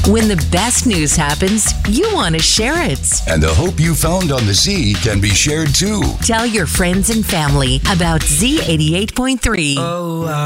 When the best news happens, you want to share it. And the hope you found on the Z can be shared too. Tell your friends and family about Z88.3. Oh,